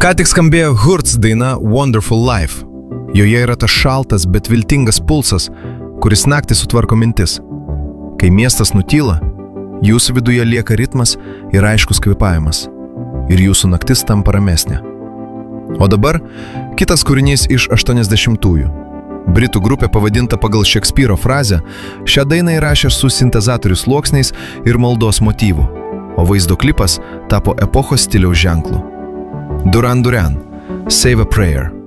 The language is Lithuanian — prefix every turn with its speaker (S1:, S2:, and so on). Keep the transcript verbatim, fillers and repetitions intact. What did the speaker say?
S1: Ką tik skambėjo Hurts daina Wonderful Life. Joje yra tas šaltas, bet viltingas pulsas, kuris naktį sutvarko mintis. Kai miestas nutyla, jūsų viduje lieka ritmas ir aiškus kvėpavimas. Ir jūsų naktis tampa ramesnė. O dabar kitas kūrinys iš aštuoniasdešimtųjų. Britų grupė pavadinta pagal Šekspyro frazę, šią dainą įrašė su sintezatorių sluoksniais ir maldos motyvu, o vaizdo klipas tapo epochos stiliaus ženklu. Duran Duran, Save a Prayer.